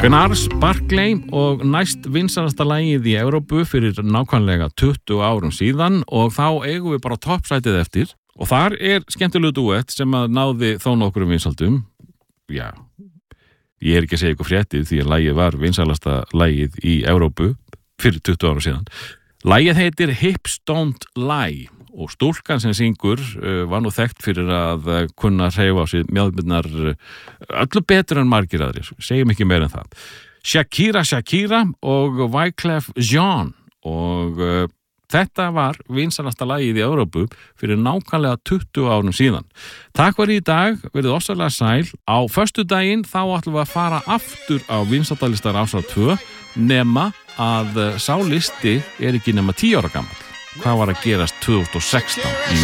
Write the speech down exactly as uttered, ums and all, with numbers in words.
Gnarls Barkley og næst vinsalasta lagið í Evrópu fyrir nákvæmlega tuttugu árum síðan og þá eigum við bara toppsætið eftir og þar er skemmtilegu duett sem að náði þó nokkrum vinsaldum. Já, ég er ekki að segja ykkur fréttið því að lagið var vinsalasta lagið í Evrópu fyrir tuttugu árum síðan. Lagið heitir Hips Don't Lie og stúlkan sem syngur uh, var nú þekkt fyrir að uh, kunna hreyfa á sig mjöðmynnar uh, öllu betur en margir aðrir, segjum ekki meira en það. Shakira Shakira og Wyclef Jean og uh, þetta var vinsalasta lagið í Evrópu fyrir nákvæmlega tuttugu árum síðan. Takk fyrir í dag, verið ofsalega sæl. Á föstudaginn þá ætlum við að fara aftur á vinsaldalistar ásar tvö nema að uh, sá listi er ekki nema tíu ára gamall. Hvað var að gerast tvö þúsund og sextán í